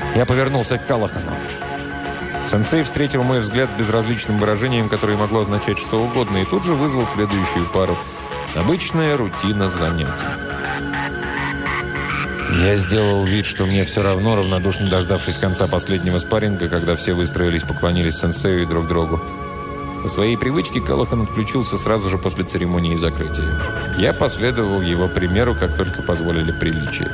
Я повернулся к Калахану. Сенсей встретил мой взгляд с безразличным выражением, которое могло означать что угодно, и тут же вызвал следующую пару. Обычная рутина занятий. Я сделал вид, что мне все равно, равнодушно дождавшись конца последнего спарринга, когда все выстроились, поклонились сенсею и друг другу. По своей привычке Калахан отключился сразу же после церемонии закрытия. Я последовал его примеру, как только позволили приличия.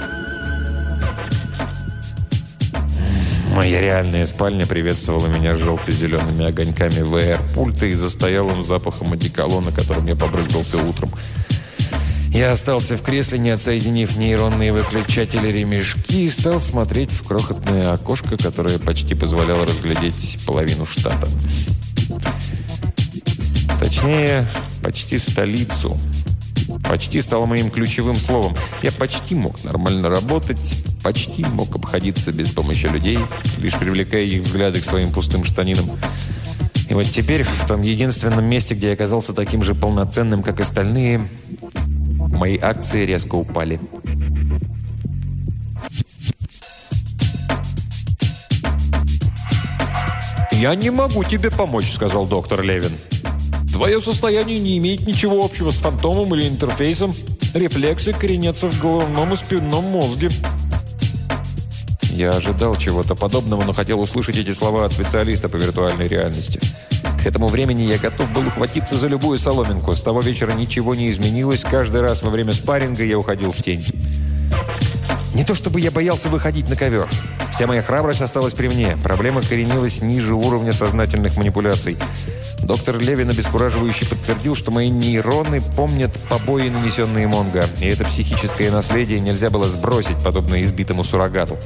Моя реальная спальня приветствовала меня желто-зелеными огоньками VR-пульта и застоялым запахом одеколона, которым я побрызгался утром. Я остался в кресле, не отсоединив нейронные выключатели-ремешки, и стал смотреть в крохотное окошко, которое почти позволяло разглядеть половину штата. Точнее, почти столицу. Почти стало моим ключевым словом. Я почти мог нормально работать, почти мог обходиться без помощи людей, лишь привлекая их взгляды к своим пустым штанинам. И вот теперь, в том единственном месте, где я оказался таким же полноценным, как остальные, мои акции резко упали. «Я не могу тебе помочь», — сказал доктор Левин. «Твое состояние не имеет ничего общего с фантомом или интерфейсом. Рефлексы коренятся в головном и спинном мозге». Я ожидал чего-то подобного, но хотел услышать эти слова от специалиста по виртуальной реальности. К этому времени я готов был ухватиться за любую соломинку. С того вечера ничего не изменилось. Каждый раз во время спарринга я уходил в тень. Не то чтобы я боялся выходить на ковер. Вся моя храбрость осталась при мне. Проблема коренилась ниже уровня сознательных манипуляций. Доктор Левин обескураживающе подтвердил, что мои нейроны помнят побои, нанесенные Монго. И это психическое наследие нельзя было сбросить, подобно избитому суррогату.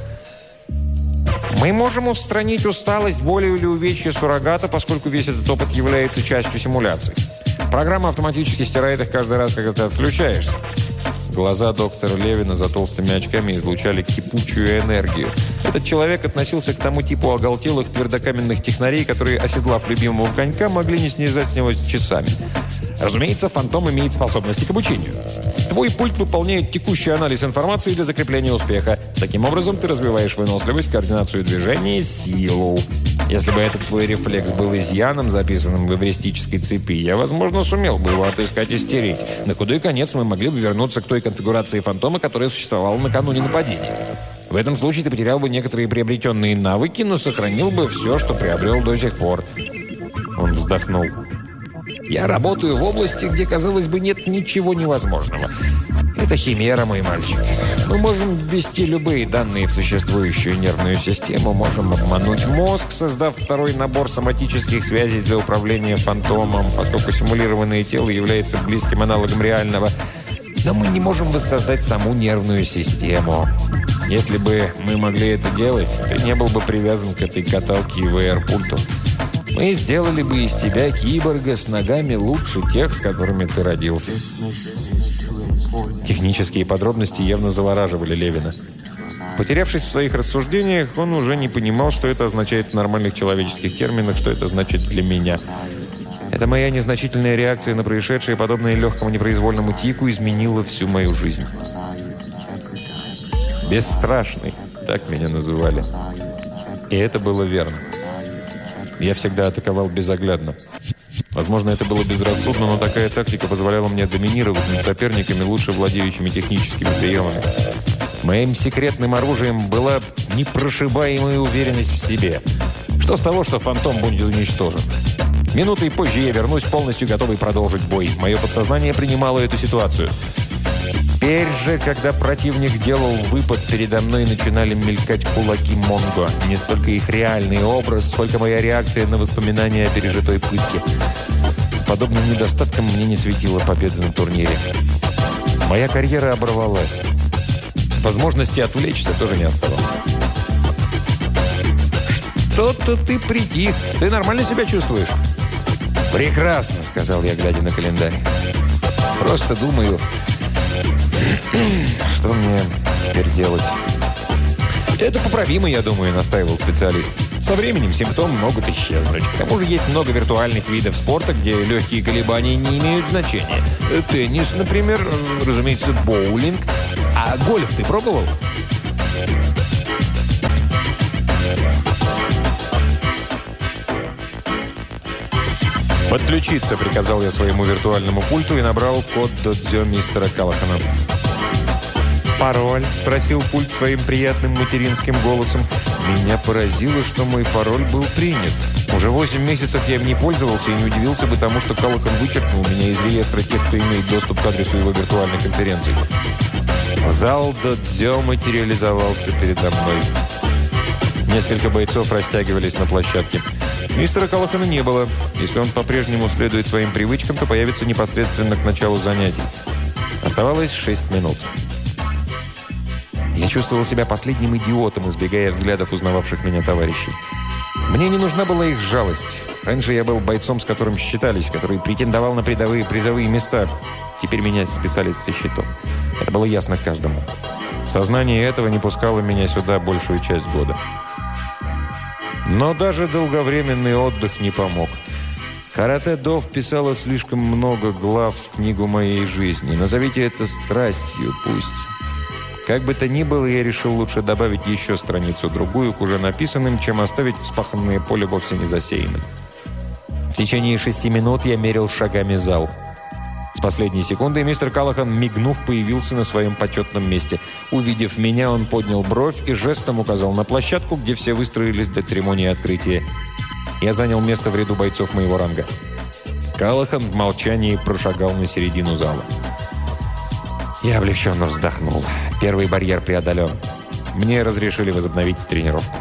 Мы можем устранить усталость, боль или увечья суррогата, поскольку весь этот опыт является частью симуляции. Программа автоматически стирает их каждый раз, когда ты отключаешься. Глаза доктора Левина за толстыми очками излучали кипучую энергию. Этот человек относился к тому типу оголтелых твердокаменных технарей, которые, оседлав любимого конька, могли не снижать с него часами. Разумеется, фантом имеет способности к обучению. Твой пульт выполняет текущий анализ информации для закрепления успеха. Таким образом, ты развиваешь выносливость, координацию движения, силу. Если бы этот твой рефлекс был изъяном, записанным в эвристической цепи, я, возможно, сумел бы его отыскать и стереть. На худой конец мы могли бы вернуться к той конфигурации фантома, которая существовала накануне нападения. В этом случае ты потерял бы некоторые приобретенные навыки, но сохранил бы все, что приобрел до сих пор. Он вздохнул. Я работаю в области, где, казалось бы, нет ничего невозможного. Это химера, мой мальчик. Мы можем ввести любые данные в существующую нервную систему, можем обмануть мозг, создав второй набор соматических связей для управления фантомом, поскольку симулированное тело является близким аналогом реального. Но мы не можем воссоздать саму нервную систему. Если бы мы могли это делать, ты не был бы привязан к этой каталке и VR-пульту. Мы сделали бы из тебя киборга с ногами лучше тех, с которыми ты родился. Технические подробности явно завораживали Левина. Потерявшись в своих рассуждениях, он уже не понимал, что это означает в нормальных человеческих терминах, что это значит для меня. Эта моя незначительная реакция на происшедшее, подобное легкому непроизвольному тику, изменила всю мою жизнь. Бесстрашный, так меня называли. И это было верно. Я всегда атаковал безоглядно. Возможно, это было безрассудно, но такая тактика позволяла мне доминировать над соперниками, лучше владеющими техническими приемами. Моим секретным оружием была непрошибаемая уверенность в себе. Что с того, что фантом будет уничтожен? Минутой позже я вернусь, полностью готовый продолжить бой. Мое подсознание принимало эту ситуацию. Теперь же, когда противник делал выпад, передо мной начинали мелькать кулаки Монго. Не столько их реальный образ, сколько моя реакция на воспоминания о пережитой пытке. С подобным недостатком мне не светила победа на турнире. Моя карьера оборвалась. Возможности отвлечься тоже не оставалось. «Что-то ты притих. Ты нормально себя чувствуешь?» «Прекрасно», — сказал я, глядя на календарь. «Просто думаю, что мне теперь делать?» «Это поправимо, я думаю», — настаивал специалист. «Со временем симптомы могут исчезнуть. К тому же есть много виртуальных видов спорта, где легкие колебания не имеют значения. Теннис, например, разумеется, боулинг. А гольф ты пробовал?» «Подключиться», — приказал я своему виртуальному пульту и набрал код додзё мистера Каллахана. «Пароль?» — спросил пульт своим приятным материнским голосом. Меня поразило, что мой пароль был принят. Уже 8 месяцев я им не пользовался и не удивился бы тому, что Каллахан вычеркнул меня из реестра тех, кто имеет доступ к адресу его виртуальной конференции. Зал додзё материализовался передо мной. Несколько бойцов растягивались на площадке. Мистера Каллахана не было. Если он по-прежнему следует своим привычкам, то появится непосредственно к началу занятий. Оставалось 6 минут. Я чувствовал себя последним идиотом, избегая взглядов узнававших меня товарищей. Мне не нужна была их жалость. Раньше я был бойцом, с которым считались, который претендовал на призовые места. Теперь меня списали со счетов. Это было ясно каждому. Сознание этого не пускало меня сюда большую часть года. Но даже долговременный отдых не помог. Каратэ-до вписало слишком много глав в книгу моей жизни. Назовите это страстью, пусть. Как бы то ни было, я решил лучше добавить еще страницу-другую к уже написанным, чем оставить вспаханное поле вовсе не засеянным. В течение 6 минут я мерил шагами зал. С последней секунды мистер Каллахан, мигнув, появился на своем почетном месте. Увидев меня, он поднял бровь и жестом указал на площадку, где все выстроились для церемонии открытия. Я занял место в ряду бойцов моего ранга. Каллахан в молчании прошагал на середину зала. Я облегченно вздохнул. Первый барьер преодолен. Мне разрешили возобновить тренировку.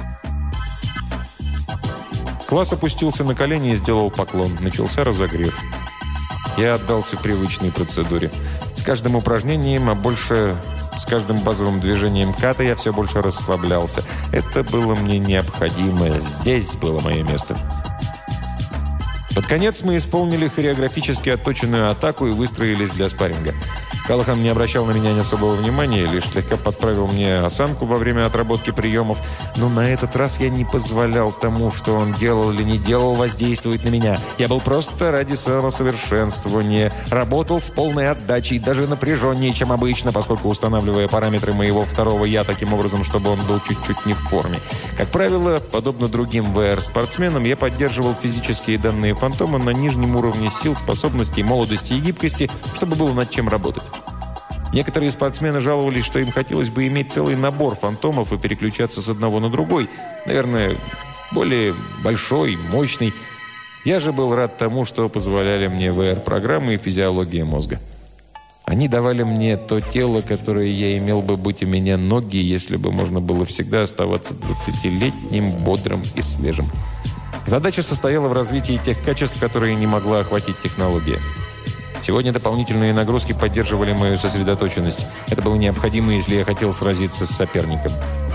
Класс опустился на колени и сделал поклон. Начался разогрев. Я отдался привычной процедуре. С каждым упражнением, а больше с каждым базовым движением ката я все больше расслаблялся. Это было мне необходимо. Здесь было мое место. Под конец мы исполнили хореографически отточенную атаку и выстроились для спарринга. Каллахан не обращал на меня ни особого внимания, лишь слегка подправил мне осанку во время отработки приемов. Но на этот раз я не позволял тому, что он делал или не делал, воздействовать на меня. Я был просто ради самосовершенствования. Работал с полной отдачей, даже напряженнее, чем обычно, поскольку устанавливая параметры моего второго «я» таким образом, чтобы он был чуть-чуть не в форме. Как правило, подобно другим VR-спортсменам, я поддерживал физические данные фантома на нижнем уровне сил, способностей, молодости и гибкости, чтобы было над чем работать. Некоторые спортсмены жаловались, что им хотелось бы иметь целый набор фантомов и переключаться с одного на другой. Наверное, более большой, мощный. Я же был рад тому, что позволяли мне VR-программы и физиология мозга. Они давали мне то тело, которое я имел бы, будь у меня ноги, если бы можно было всегда оставаться 20-летним, бодрым и свежим. Задача состояла в развитии тех качеств, которые не могла охватить технология. Сегодня дополнительные нагрузки поддерживали мою сосредоточенность. Это было необходимо, если я хотел сразиться с соперником.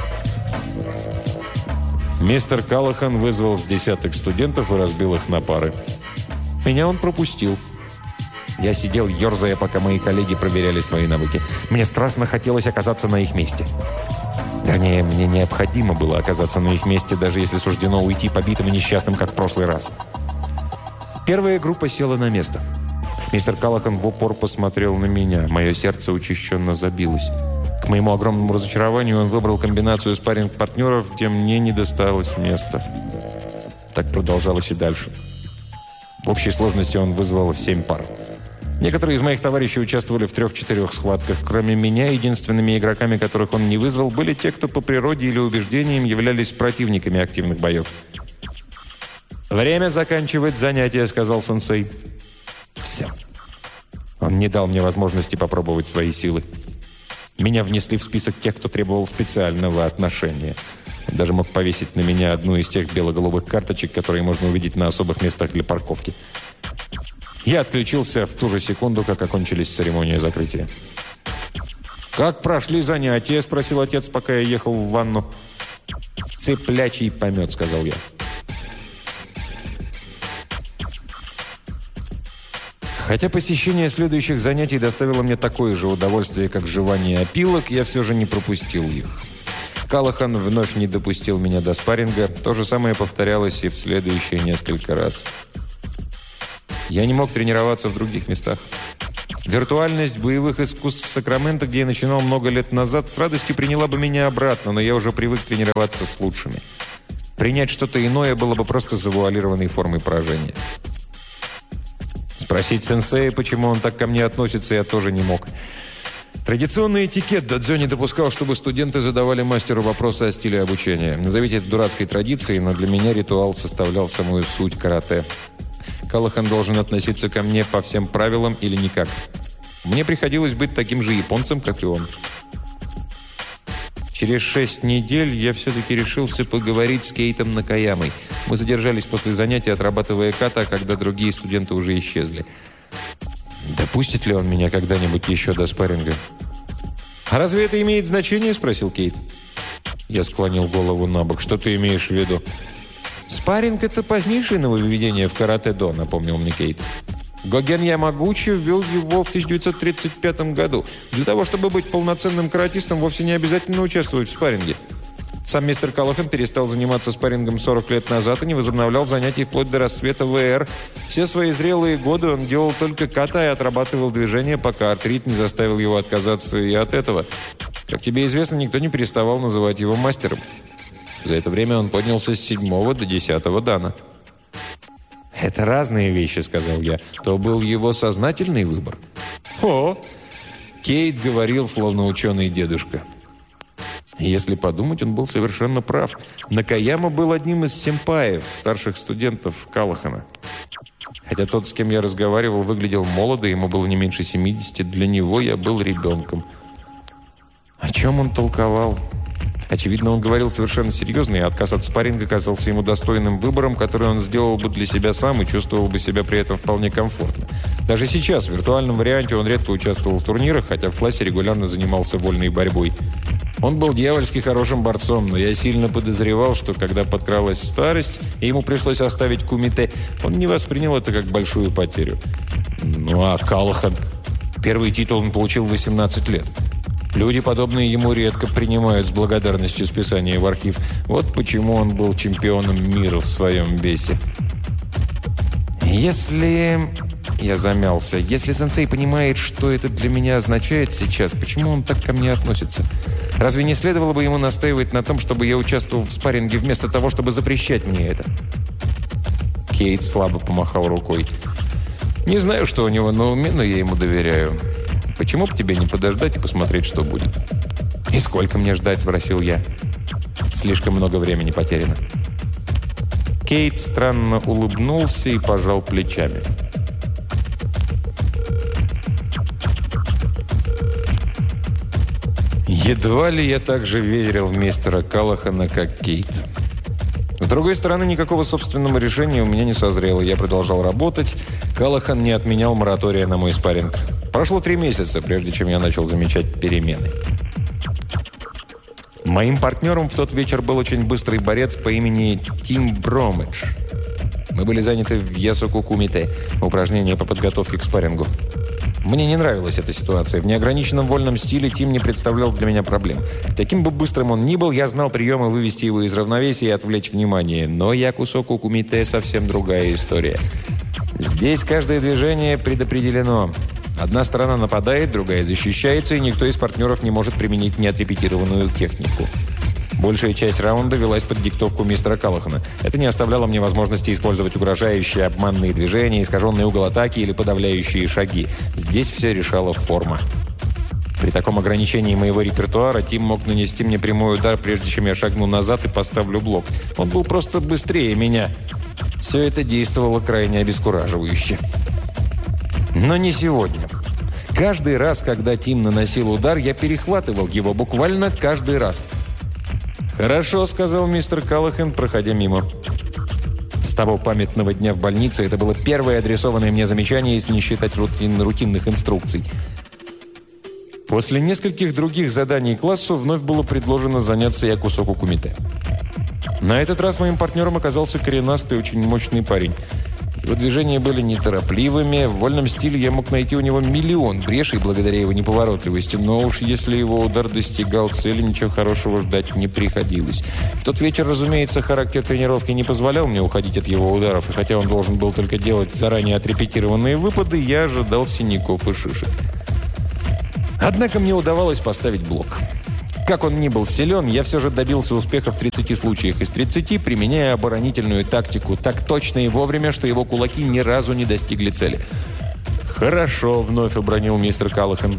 Мистер Каллахан вызвал с десяток студентов и разбил их на пары. Меня он пропустил. Я сидел, ерзая, пока мои коллеги проверяли свои навыки. Мне страстно хотелось оказаться на их месте. Вернее, мне необходимо было оказаться на их месте, даже если суждено уйти побитым и несчастным, как в прошлый раз. Первая группа села на место. Мистер Каллахан в упор посмотрел на меня. Мое сердце учащенно забилось. К моему огромному разочарованию он выбрал комбинацию спарринг-партнеров, где мне не досталось места. Так продолжалось и дальше. В общей сложности он вызвал 7 пар. Некоторые из моих товарищей участвовали в 3-4 схватках. Кроме меня, единственными игроками, которых он не вызвал, были те, кто по природе или убеждениям являлись противниками активных боев. «Время заканчивать занятие», — сказал сенсей. Все. Он не дал мне возможности попробовать свои силы. Меня внесли в список тех, кто требовал специального отношения. Он даже мог повесить на меня одну из тех бело-голубых карточек, которые можно увидеть на особых местах для парковки. Я отключился в ту же секунду, как окончились церемонии закрытия. «Как прошли занятия?» – спросил отец, пока я ехал в ванну. «Цыплячий помет», – сказал я. Хотя посещение следующих занятий доставило мне такое же удовольствие, как жевание опилок, я все же не пропустил их. Каллахан вновь не допустил меня до спарринга. То же самое повторялось и в следующие несколько раз. Я не мог тренироваться в других местах. Виртуальность боевых искусств Сакраменто, где я начинал много лет назад, с радостью приняла бы меня обратно, но я уже привык тренироваться с лучшими. Принять что-то иное было бы просто завуалированной формой поражения. Спросить сенсея, почему он так ко мне относится, я тоже не мог. Традиционный этикет дадзё не допускал, чтобы студенты задавали мастеру вопросы о стиле обучения. Назовите это дурацкой традицией, но для меня ритуал составлял самую суть карате. Каллахан должен относиться ко мне по всем правилам или никак. Мне приходилось быть таким же японцем, как и он. Через 6 недель я все-таки решился поговорить с Кейтом Накаямой. Мы задержались после занятий, отрабатывая ката, когда другие студенты уже исчезли. «Допустит ли он меня когда-нибудь еще до спарринга?» «А разве это имеет значение?» – спросил Кейт. Я склонил голову на бок. «Что ты имеешь в виду?» «Спарринг – это позднейшее нововведение в карате-до», – напомнил мне Кейт. Гоген Ямагучи ввел его в 1935 году. Для того, чтобы быть полноценным каратистом, вовсе не обязательно участвовать в спарринге. Сам мистер Каллахан перестал заниматься спаррингом 40 лет назад и не возобновлял занятий вплоть до расцвета ВР. Все свои зрелые годы он делал только ката и отрабатывал движения, пока артрит не заставил его отказаться и от этого. Как тебе известно, никто не переставал называть его мастером. За это время он поднялся с 7-го до 10-го дана. «Это разные вещи», — сказал я. «То был его сознательный выбор». «О!» Кейт говорил, словно ученый дедушка. Если подумать, он был совершенно прав. Накаяма был одним из сэмпаев, старших студентов Каллахана. Хотя тот, с кем я разговаривал, выглядел молодо, ему было не меньше 70, для него я был ребенком. О чем он толковал? Очевидно, он говорил совершенно серьезно, и отказ от спарринга казался ему достойным выбором, который он сделал бы для себя сам и чувствовал бы себя при этом вполне комфортно. Даже сейчас, в виртуальном варианте, он редко участвовал в турнирах, хотя в классе регулярно занимался вольной борьбой. Он был дьявольски хорошим борцом, но я сильно подозревал, что когда подкралась старость, и ему пришлось оставить кумите, он не воспринял это как большую потерю. Ну а Каллахан? Первый титул он получил в 18 лет. Люди, подобные ему, редко принимают с благодарностью списание в архив. Вот почему он был чемпионом мира в своем весе. Если... Я замялся. Если сенсей понимает, что это для меня означает сейчас, почему он так ко мне относится? Разве не следовало бы ему настаивать на том, чтобы я участвовал в спарринге, вместо того, чтобы запрещать мне это? Кейт слабо помахал рукой. Не знаю, что у него на уме, но я ему доверяю. Почему бы тебе не подождать и посмотреть, что будет? «И сколько мне ждать?» – спросил я. Слишком много времени потеряно. Кейт странно улыбнулся и пожал плечами. Едва ли я так же верил в мистера Каллахана, как Кейт. С другой стороны, никакого собственного решения у меня не созрело. Я продолжал работать. Каллахан не отменял моратория на мой спарринг. Прошло 3 месяца, прежде чем я начал замечать перемены. Моим партнером в тот вечер был очень быстрый борец по имени Тим Бромедж. Мы были заняты в ясоку-кумите, упражнение по подготовке к спаррингу. Мне не нравилась эта ситуация. В неограниченном вольном стиле Тим не представлял для меня проблем. Каким бы быстрым он ни был, я знал приемы вывести его из равновесия и отвлечь внимание. Но якусоку-кумите совсем другая история. Здесь каждое движение предопределено. Одна сторона нападает, другая защищается, и никто из партнеров не может применить неотрепетированную технику. Большая часть раунда велась под диктовку мистера Каллахана. Это не оставляло мне возможности использовать угрожающие обманные движения, искаженный угол атаки или подавляющие шаги. Здесь все решала форма. При таком ограничении моего репертуара Тим мог нанести мне прямой удар, прежде чем я шагну назад и поставлю блок. Он был просто быстрее меня. Все это действовало крайне обескураживающе. Но не сегодня. Каждый раз, когда Тим наносил удар, я перехватывал его, буквально каждый раз. «Хорошо», — сказал мистер Каллахан, проходя мимо. С того памятного дня в больнице это было первое адресованное мне замечание, если не считать рутинных инструкций. После нескольких других заданий классу вновь было предложено заняться якусоку-кумите. На этот раз моим партнером оказался коренастый, очень мощный парень. Его движения были неторопливыми, в вольном стиле я мог найти у него миллион брешей благодаря его неповоротливости, но уж если его удар достигал цели, ничего хорошего ждать не приходилось. В тот вечер, разумеется, характер тренировки не позволял мне уходить от его ударов, и хотя он должен был только делать заранее отрепетированные выпады, я ожидал синяков и шишек. Однако мне удавалось поставить блок. Как он ни был силен, я все же добился успеха в 30 случаях из 30, применяя оборонительную тактику так точно и вовремя, что его кулаки ни разу не достигли цели. «Хорошо», — вновь обронил мистер Каллахан.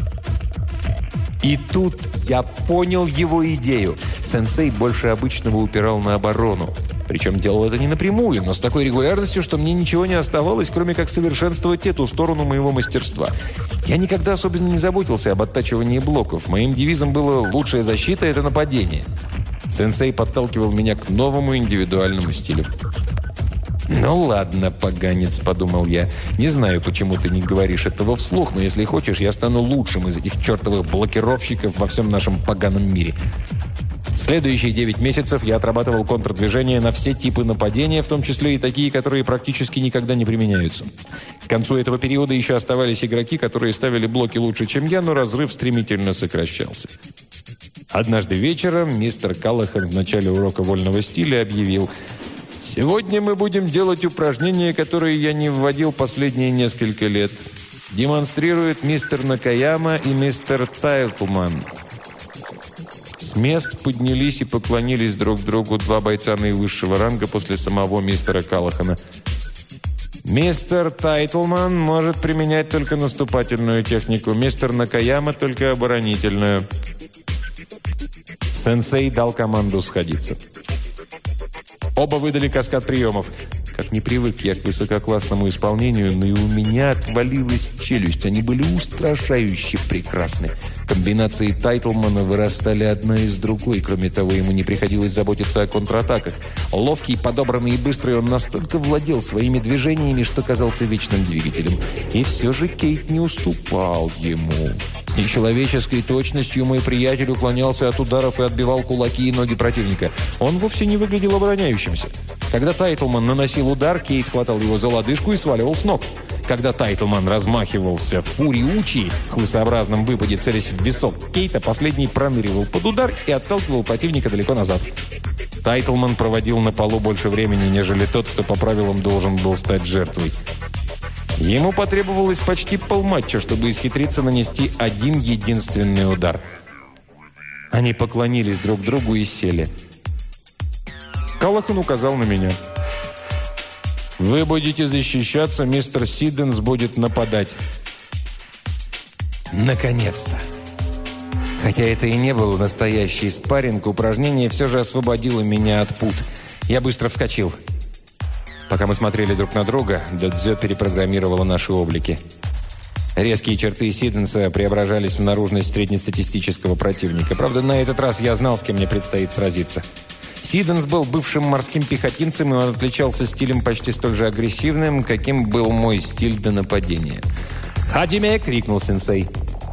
И тут я понял его идею. Сенсей больше обычного упирал на оборону. Причем делал это не напрямую, но с такой регулярностью, что мне ничего не оставалось, кроме как совершенствовать эту сторону моего мастерства. Я никогда особенно не заботился об оттачивании блоков. Моим девизом было «лучшая защита – это нападение». Сенсей подталкивал меня к новому индивидуальному стилю. «Ну ладно, поганец», – подумал я. «Не знаю, почему ты не говоришь этого вслух, но если хочешь, я стану лучшим из этих чертовых блокировщиков во всем нашем поганом мире». Следующие 9 месяцев я отрабатывал контрдвижение на все типы нападения, в том числе и такие, которые практически никогда не применяются. К концу этого периода еще оставались игроки, которые ставили блоки лучше, чем я, но разрыв стремительно сокращался. Однажды вечером мистер Каллахан в начале урока вольного стиля объявил: «Сегодня мы будем делать упражнения, которые я не вводил последние несколько лет. Демонстрируют мистер Накаяма и мистер Тайтлман». С мест поднялись и поклонились друг другу два бойца наивысшего ранга после самого мистера Каллахана. «Мистер Тайтлман может применять только наступательную технику, мистер Накаяма только оборонительную». Сенсей дал команду сходиться. Оба выдали каскад приемов. Как не привык я к высококлассному исполнению, но и у меня отвалилась челюсть. Они были устрашающе прекрасны. Комбинации Тайтлмана вырастали одна из другой. Кроме того, ему не приходилось заботиться о контратаках. Ловкий, подобранный и быстрый, он настолько владел своими движениями, что казался вечным двигателем. И все же Кейт не уступал ему. С нечеловеческой точностью мой приятель уклонялся от ударов и отбивал кулаки и ноги противника. Он вовсе не выглядел обороняющимся. Когда Тайтлман наносил удар, Кейт хватал его за лодыжку и сваливал с ног. Когда Тайтлман размахивался в фури-учи, хлыстообразном выпаде, целясь в висок Кейта, последний проныривал под удар и отталкивал противника далеко назад. Тайтлман проводил на полу больше времени, нежели тот, кто по правилам должен был стать жертвой. Ему потребовалось почти полматча, чтобы исхитриться нанести один единственный удар. Они поклонились друг другу и сели. Каллахан указал на меня. «Вы будете защищаться, мистер Сиденс будет нападать». Наконец-то! Хотя это и не был настоящий спарринг, упражнение все же освободило меня от пут. Я быстро вскочил. Пока мы смотрели друг на друга, Додзё перепрограммировала наши облики. Резкие черты Сиденса преображались в наружность среднестатистического противника. Правда, на этот раз я знал, с кем мне предстоит сразиться. Сиденс был бывшим морским пехотинцем, и он отличался стилем почти столь же агрессивным, каким был мой стиль до нападения. «Хаджиме!» — крикнул сенсей.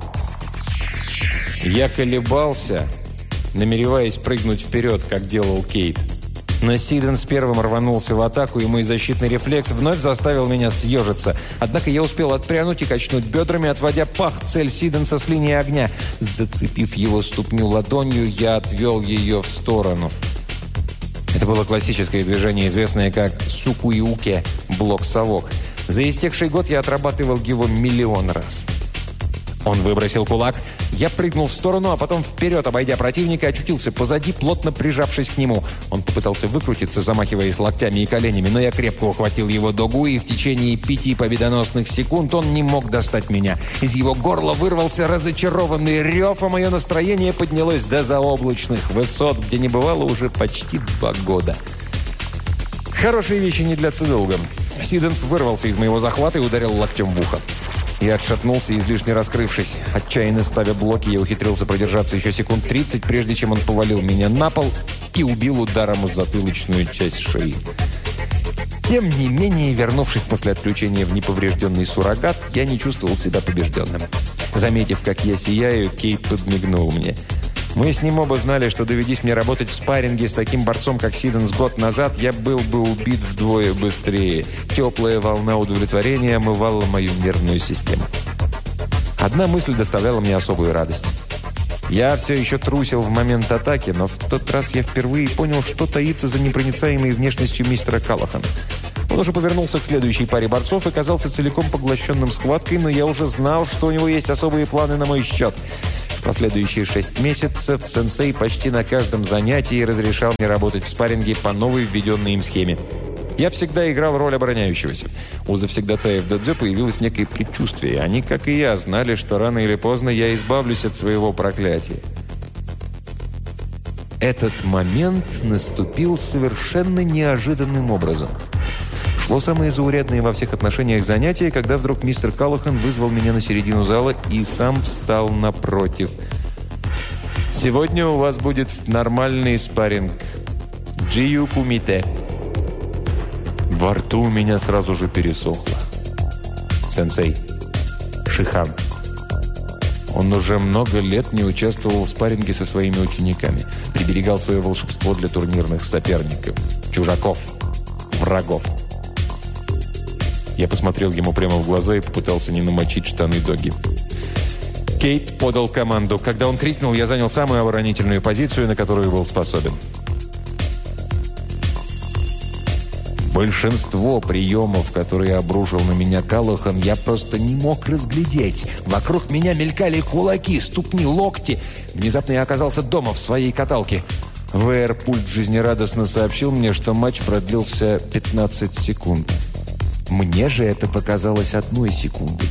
Я колебался, намереваясь прыгнуть вперед, как делал Кейт. Но Сиденс первым рванулся в атаку, и мой защитный рефлекс вновь заставил меня съежиться. Однако я успел отпрянуть и качнуть бедрами, отводя пах цель Сиденса с линии огня. Зацепив его ступню ладонью, я отвел ее в сторону. Это было классическое движение, известное как сукуиуке, блок-совок. За истекший год я отрабатывал его миллион раз. Он выбросил кулак, я прыгнул в сторону, а потом вперед, обойдя противника, очутился позади, плотно прижавшись к нему. Он попытался выкрутиться, замахиваясь локтями и коленями, но я крепко ухватил его дугу, и в течение 5 победоносных секунд он не мог достать меня. Из его горла вырвался разочарованный рев, а мое настроение поднялось до заоблачных высот, где не бывало уже почти 2 года. Хорошие вещи не длятся долго. Сиденс вырвался из моего захвата и ударил локтем в ухо. Я отшатнулся, излишне раскрывшись. Отчаянно ставя блоки, я ухитрился продержаться еще секунд 30, прежде чем он повалил меня на пол и убил ударом в затылочную часть шеи. Тем не менее, вернувшись после отключения в неповрежденный суррогат, я не чувствовал себя побежденным. Заметив, как я сияю, Кейт подмигнул мне. Мы с ним оба знали, что доведись мне работать в спарринге с таким борцом, как Сиденс год назад, я был бы убит вдвое быстрее. Теплая волна удовлетворения омывала мою нервную систему. Одна мысль доставляла мне особую радость. Я все еще трусил в момент атаки, но в тот раз я впервые понял, что таится за непроницаемой внешностью мистера Каллахана. Он уже повернулся к следующей паре борцов и казался целиком поглощенным схваткой, но я уже знал, что у него есть особые планы на мой счет. В последующие 6 месяцев сенсей почти на каждом занятии разрешал мне работать в спарринге по новой введенной им схеме. Я всегда играл роль обороняющегося. У завсегдатаев додзё появилось некое предчувствие. Они, как и я, знали, что рано или поздно я избавлюсь от своего проклятия. Этот момент наступил совершенно неожиданным образом. Шло самое заурядное во всех отношениях занятие, когда вдруг мистер Каллахан вызвал меня на середину зала и сам встал напротив. «Сегодня у вас будет нормальный спарринг. Джию кумите». Во рту у меня сразу же пересохло. Сенсей. Шихан. Он уже много лет не участвовал в спарринге со своими учениками. Приберегал свое волшебство для турнирных соперников. Чужаков. Врагов. Я посмотрел ему прямо в глаза и попытался не намочить штаны Доги. Кейт подал команду. Когда он крикнул, я занял самую оборонительную позицию, на которую был способен. Большинство приемов, которые обрушил на меня Каллахан, я просто не мог разглядеть. Вокруг меня мелькали кулаки, ступни, локти. Внезапно я оказался дома в своей каталке. ВР-пульт жизнерадостно сообщил мне, что матч продлился 15 секунд. Мне же это показалось 1 секундой.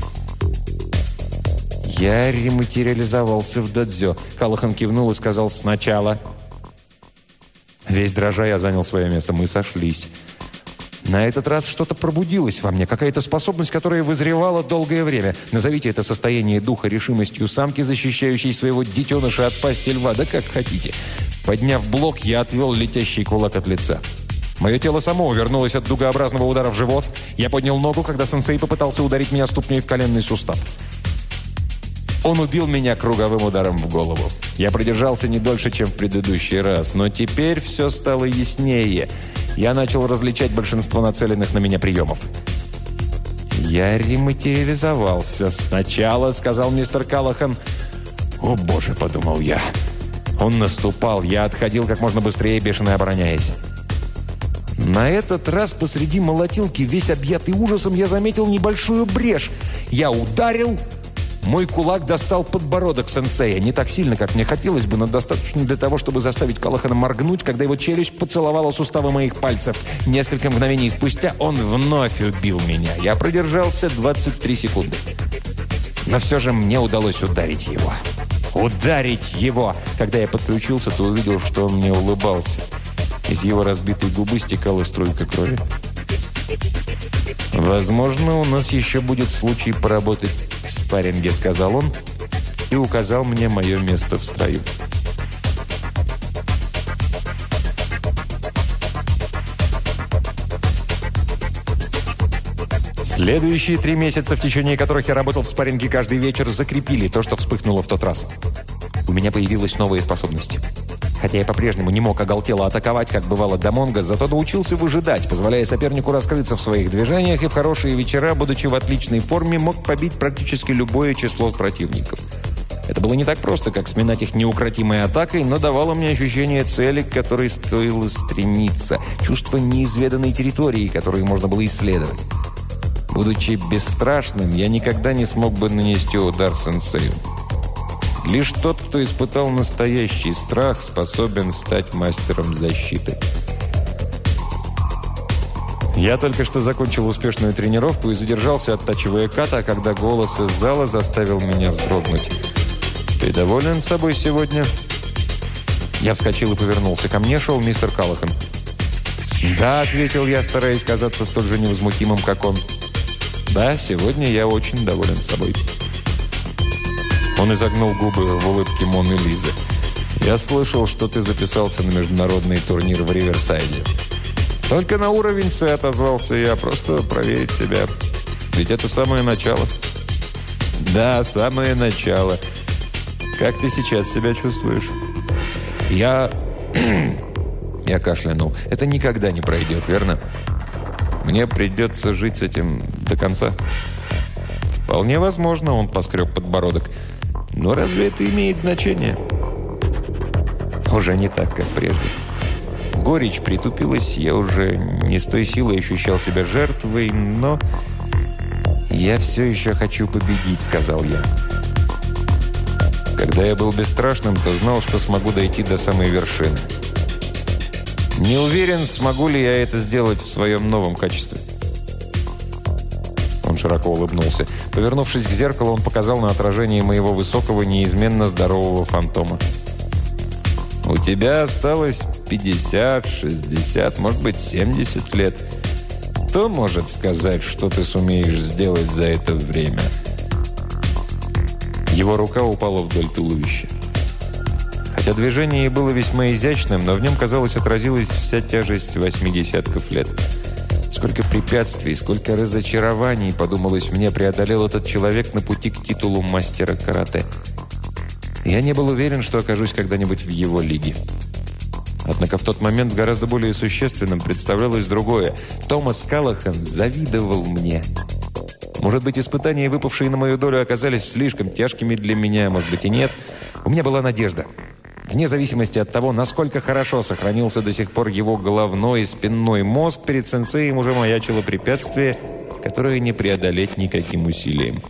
Я рематериализовался в додзё. Каллахан кивнул и сказал «сначала». Весь дрожа я занял свое место. Мы сошлись. На этот раз что-то пробудилось во мне, какая-то способность, которая вызревала долгое время. Назовите это состояние духа решимостью самки, защищающей своего детеныша от пасти льва, да как хотите. Подняв блок, я отвел летящий кулак от лица. Мое тело само увернулось от дугообразного удара в живот. Я поднял ногу, когда сенсей попытался ударить меня ступней в коленный сустав. Он убил меня круговым ударом в голову. Я продержался не дольше, чем в предыдущий раз, но теперь все стало яснее. Я начал различать большинство нацеленных на меня приемов. Я рематериализовался. «Сначала», — сказал мистер Каллахан. «О, боже», — подумал я. Он наступал. Я отходил как можно быстрее, бешено обороняясь. На этот раз посреди молотилки, весь объятый ужасом, я заметил небольшую брешь. Я ударил. Мой кулак достал подбородок сенсея. Не так сильно, как мне хотелось бы, но достаточно для того, чтобы заставить Каллахана моргнуть, когда его челюсть поцеловала суставы моих пальцев. Несколько мгновений спустя он вновь убил меня. Я продержался 23 секунды. Но все же мне удалось ударить его. Ударить его! Когда я подключился, то увидел, что он мне улыбался. Из его разбитой губы стекала струйка крови. «Возможно, у нас еще будет случай поработать в спарринге», — сказал он и указал мне мое место в строю. Следующие 3 месяца, в течение которых я работал в спарринге каждый вечер, закрепили то, что вспыхнуло в тот раз. У меня появилась новая способность. Хотя я по-прежнему не мог оголтело атаковать, как бывало до Монго, зато научился выжидать, позволяя сопернику раскрыться в своих движениях, и в хорошие вечера, будучи в отличной форме, мог побить практически любое число противников. Это было не так просто, как сминать их неукротимой атакой, но давало мне ощущение цели, к которой стоило стремиться, чувство неизведанной территории, которую можно было исследовать. Будучи бесстрашным, я никогда не смог бы нанести удар сенсею. Лишь тот, кто испытал настоящий страх, способен стать мастером защиты. Я только что закончил успешную тренировку и задержался, оттачивая ката, когда голос из зала заставил меня вздрогнуть. «Ты доволен собой сегодня?» Я вскочил и повернулся. Ко мне шел мистер Каллахан. «Да», — ответил я, стараясь казаться столь же невозмутимым, как он. «Да, сегодня я очень доволен собой». Он изогнул губы в улыбке Моны Лизы. «Я слышал, что ты записался на международный турнир в Риверсайде». «Только на уровень С», — отозвался я, — «просто проверить себя. Ведь это самое начало». «Да, самое начало. Как ты сейчас себя чувствуешь?» Я кашлянул. «Это никогда не пройдет, верно? Мне придется жить с этим до конца». «Вполне возможно», — он поскреб подбородок. «Но разве это имеет значение?» Уже не так, как прежде. Горечь притупилась, я уже не с той силой ощущал себя жертвой, но... «Я все еще хочу победить», — сказал я. Когда я был бесстрашным, то знал, что смогу дойти до самой вершины. Не уверен, смогу ли я это сделать в своем новом качестве. Он широко улыбнулся. Повернувшись к зеркалу, он показал на отражение моего высокого, неизменно здорового фантома. «У тебя осталось 50, 60, может быть, 70 лет. Кто может сказать, что ты сумеешь сделать за это время?» Его рука упала вдоль туловища. Хотя движение и было весьма изящным, но в нем, казалось, отразилась вся тяжесть 80 лет. Сколько препятствий, сколько разочарований, подумалось мне, преодолел этот человек на пути к титулу мастера карате. Я не был уверен, что окажусь когда-нибудь в его лиге. Однако в тот момент гораздо более существенным представлялось другое. Томас Каллахан завидовал мне. Может быть, испытания, выпавшие на мою долю, оказались слишком тяжкими для меня, может быть и нет. У меня была надежда. Вне зависимости от того, насколько хорошо сохранился до сих пор его головной и спинной мозг, перед сенсеем уже маячило препятствие, которое не преодолеть никаким усилием.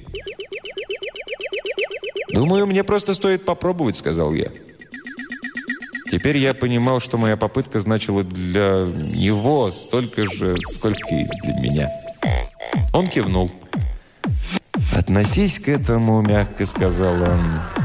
«Думаю, мне просто стоит попробовать», — сказал я. Теперь я понимал, что моя попытка значила для него столько же, сколько и для меня. Он кивнул. «Относись к этому мягко», — сказал он.